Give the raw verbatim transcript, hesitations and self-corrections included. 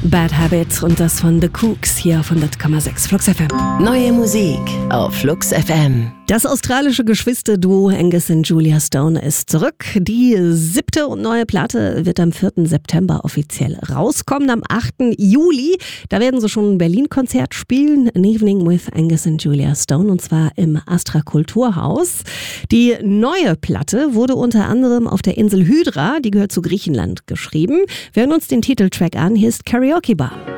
Bad Habit und das von The Kooks hier auf hundert Komma sechs Flux F M. Neue Musik auf Flux F M. Das australische Geschwisterduo Angus und Julia Stone ist zurück. Die siebte und neue Platte wird am vierten September offiziell rauskommen. Am achten Juli, da werden sie schon ein Berlin-Konzert spielen. An Evening with Angus und Julia Stone, und zwar im Astra Kulturhaus. Die neue Platte wurde unter anderem auf der Insel Hydra, die gehört zu Griechenland, geschrieben. Wir hören uns den Titeltrack an. Hier ist Karaoke Bar.